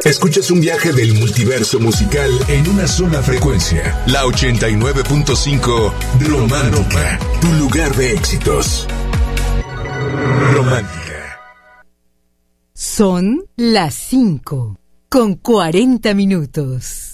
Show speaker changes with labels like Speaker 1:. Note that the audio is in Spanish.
Speaker 1: Escuchas un viaje del multiverso musical en una sola frecuencia. La 89.5 Romántica, tu lugar de éxitos. Romántica.
Speaker 2: Son las 5:40.